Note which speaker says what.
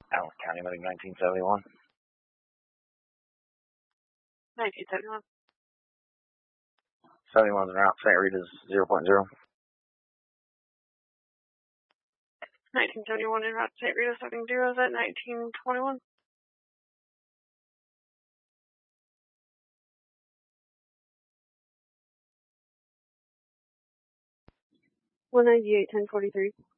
Speaker 1: Allen County, moving 1971.
Speaker 2: 1971.
Speaker 1: 71's en route, St. Rita's 0.0.
Speaker 2: 1971 en route to St. Rita, 70 is at 1921. 198, 1043.